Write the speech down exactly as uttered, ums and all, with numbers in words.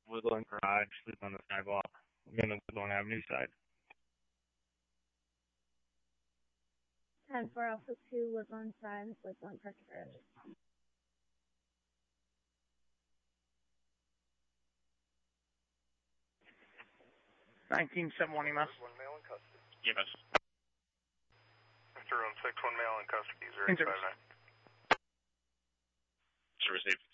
Woodland Garage, sleep on the sidewalk. I'm in the Woodlawn Avenue side. ten four Alpha two Woodlawn side, Woodlawn Park Garage. nineteen seven one, E M S. One male in custody. Yes. Mister Room six, one male in custody, zero eight five nine. Service eight